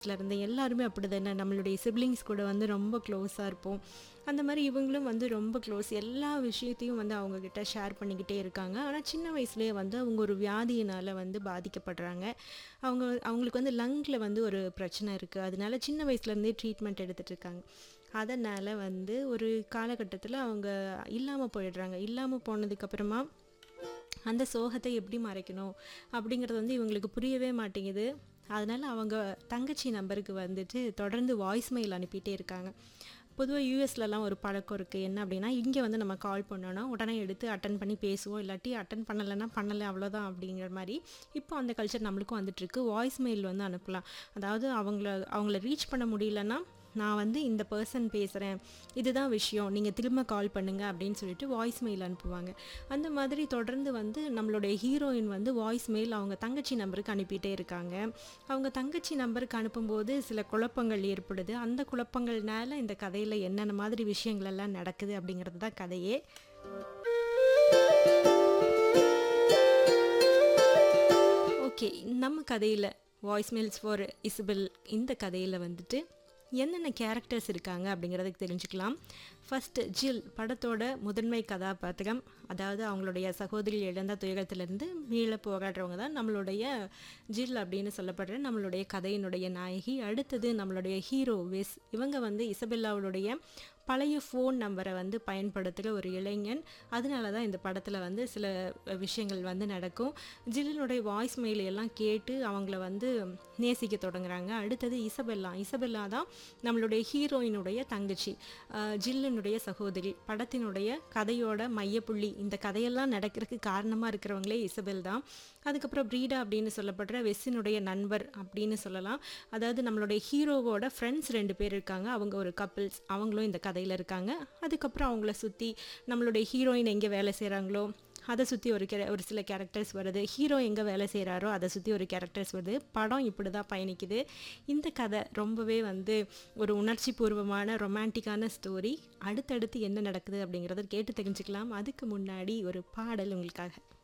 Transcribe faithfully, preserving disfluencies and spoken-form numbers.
இருந்து எல்லாருமே அப்படிதானே நம்மளுடைய சிப்லிங்ஸ் கூட வந்து ரொம்ப க்ளோஸாக இருப்போம். அந்த மாதிரி இவங்களும் வந்து ரொம்ப க்ளோஸ். எல்லா விஷயத்தையும் வந்து அவங்க கிட்ட ஷேர் பண்ணிக்கிட்டே இருக்காங்க. ஆனால் சின்ன வயசுலேயே வந்து அவங்க ஒரு வியாதியினால் வந்து பாதிக்கப்படுறாங்க. அவங்க அவங்களுக்கு வந்து லங்கில் வந்து ஒரு பிரச்சனை இருக்குது. அதனால சின்ன வயசுலேருந்தே ட்ரீட்மெண்ட் எடுத்துகிட்டு இருக்காங்க. அதனால் வந்து ஒரு காலகட்டத்தில் அவங்க இல்லாமல் போயிடுறாங்க. இல்லாமல் போனதுக்கப்புறமா அந்த சோகத்தை எப்படி மறைக்கணும் அப்படிங்கிறது வந்து இவங்களுக்கு புரியவே மாட்டேங்குது. அதனால் அவங்க தங்கச்சி நம்பருக்கு வந்துட்டு தொடர்ந்து வாய்ஸ் மெயில் அனுப்பிட்டே இருக்காங்க. பொதுவாக யூஎஸ்லலாம் ஒரு பழக்கம் இருக்குது. என்ன அப்படின்னா, இங்கே வந்து நம்ம கால் பண்ணோன்னா உடனே எடுத்து அட்டன் பண்ணி பேசுவோம். இல்லாட்டி அட்டன் பண்ணலைன்னா பண்ணலை அவ்வளோதான் அப்படிங்கிற மாதிரி இப்போ அந்த கல்ச்சர் நம்மளுக்கும் வந்துட்டுருக்கு. வாய்ஸ் மெயில் வந்து அனுப்பலாம். அதாவது அவங்கள அவங்கள ரீச் பண்ண முடியலன்னா, நான் வந்து இந்த பர்சன் பேசுகிறேன், இதுதான் விஷயம், நீங்கள் திரும்ப கால் பண்ணுங்கள் அப்படின்னு சொல்லிட்டு வாய்ஸ் மெயில் அனுப்புவாங்க. அந்த மாதிரி தொடர்ந்து வந்து நம்மளுடைய ஹீரோயின் வந்து வாய்ஸ் மெயில் அவங்க தங்கச்சி நம்பருக்கு அனுப்பிட்டே இருக்காங்க. அவங்க தங்கச்சி நம்பருக்கு அனுப்பும்போது சில குழப்பங்கள் ஏற்படுது. அந்த குழப்பங்கள்னால இந்த கதையில் என்னென்ன மாதிரி விஷயங்கள் எல்லாம் நடக்குது அப்படிங்கிறது தான் கதையே. ஓகே, நம்ம கதையில் வாய்ஸ் மெயில்ஸ் ஃபார் இசபெல் இந்த கதையில் வந்துட்டு என்னென்ன கேரக்டர்ஸ் இருக்காங்க அப்படிங்கிறதுக்கு தெரிஞ்சுக்கலாம். ஃபஸ்ட்டு ஜில், படத்தோட முதன்மை கதாபாத்திரம். அதாவது அவங்களுடைய சகோதரி இழந்த துயரத்திலிருந்து மீள போராடுறவங்க தான் நம்மளுடைய ஜில் அப்படின்னு சொல்லப்படுற நம்மளுடைய கதையினுடைய நாயகி. அடுத்தது நம்மளுடைய ஹீரோ வெஸ். இவங்க வந்து இசபெல்லாவுடைய பழைய ஃபோன் நம்பரை வந்து பயன்படுத்துகிற ஒரு இளைஞன். அதனால தான் இந்த படத்தில் வந்து சில விஷயங்கள் வந்து நடக்கும். ஜில்லினுடைய வாய்ஸ் மெயில் எல்லாம் கேட்டு அவங்கள வந்து நேசிக்க தொடங்குறாங்க. அடுத்தது இசபெல்லா. இசபெல்லா தான் நம்மளுடைய ஹீரோயினுடைய தங்கச்சி, ஜில்லினுடைய சகோதரி. படத்தினுடைய கதையோட மையப்புள்ளி. இந்த கதையெல்லாம் நடக்கிறதுக்கு காரணமாக இருக்கிறவங்களே இசபெல் தான். அதுக்கப்புறம் ப்ரீடா அப்படின்னு சொல்லப்படுற வெஸ்ஸினுடைய நண்பர் அப்படின்னு சொல்லலாம். அதாவது நம்மளுடைய ஹீரோவோட ஃப்ரெண்ட்ஸ் ரெண்டு பேர் இருக்காங்க. அவங்க ஒரு கப்பிள்ஸ். அவங்களும் இந்த கதையில் இருக்காங்க. அதுக்கப்புறம் அவங்கள சுற்றி நம்மளுடைய ஹீரோயின் எங்கே வேலை செய்கிறாங்களோ அதை சுற்றி ஒரு கே ஒரு சில கேரக்டர்ஸ் வருது. ஹீரோ எங்கே வேலை செய்கிறாரோ அதை சுற்றி ஒரு கேரக்டர்ஸ் வருது. படம் இப்படி தான் பயணிக்குது. இந்த கதை ரொம்பவே வந்து ஒரு உணர்ச்சி பூர்வமான ரொமான்டிக்கான ஸ்டோரி. அடுத்தடுத்து என்ன நடக்குது அப்படிங்கிறத கேட்டு தெரிஞ்சுக்கலாம். அதுக்கு முன்னாடி ஒரு பாடல் உங்களுக்காக.